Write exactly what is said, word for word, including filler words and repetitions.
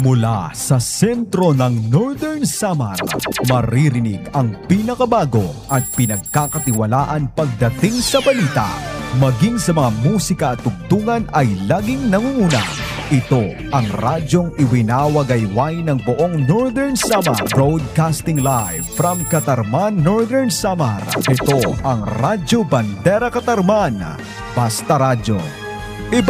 Mula sa sentro ng Northern Samar, maririnig ang pinakabago at pinagkakatiwalaan pagdating sa balita. Maging sa mga musika at tugtungan ay laging nangunguna. Ito ang radyong iwinawagayway ng buong Northern Samar, broadcasting live from Katarman, Northern Samar. Ito ang Radyo Bandera Katarman. Basta Radyo.